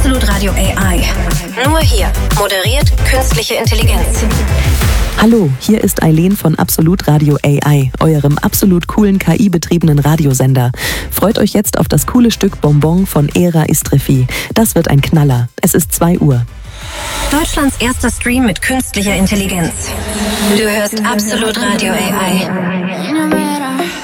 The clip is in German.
Absolut Radio AI. Nur hier moderiert künstliche Intelligenz. Hallo, hier ist Eileen von Absolut Radio AI, eurem absolut coolen KI-betriebenen Radiosender. Freut euch jetzt auf das coole Stück Bonbon von Era Istrefi. Das wird ein Knaller. Es ist 2 Uhr. Deutschlands erster Stream mit künstlicher Intelligenz. Du hörst Absolut Radio AI.